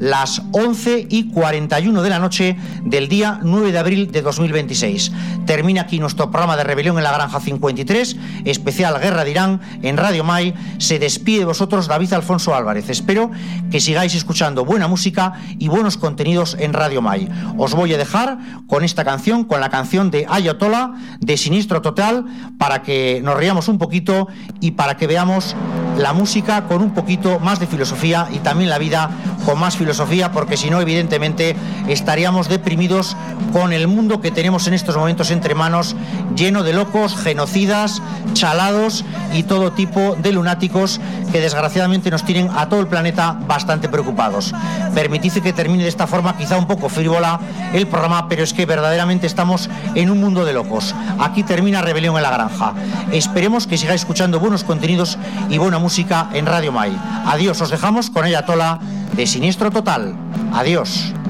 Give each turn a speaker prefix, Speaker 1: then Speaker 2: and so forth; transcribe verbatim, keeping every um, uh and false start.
Speaker 1: las once y cuarenta y uno de la noche del día nueve de abril de dos mil veintiséis. Termina aquí nuestro programa de Rebelión en la Granja cincuenta y tres, especial Guerra de Irán en Radio Mai. Se despide de vosotros David Alfonso Álvarez. Espero que sigáis escuchando buena música y buenos contenidos en Radio Mai. Os voy a dejar con esta canción, con la canción de Ayatollah de Siniestro Total, para que nos riamos un poquito y para que veamos la música con un poquito más de filosofía y también la vida con más filosofía, porque si no, evidentemente estaríamos deprimidos con el mundo que tenemos en estos momentos entre manos, lleno de locos, genocidas, chalados y todo tipo de lunáticos que desgraciadamente nos tienen a todo el planeta bastante preocupados. Permitid que termine de esta forma, quizá un poco frívola el programa, pero es que verdaderamente estamos en un mundo de locos. Aquí termina Rebelión en la Granja. Esperemos que sigáis escuchando buenos contenidos y buena música en Radio Mai. Adiós, os dejamos con Ayatollah de Siniestro Total. Adiós.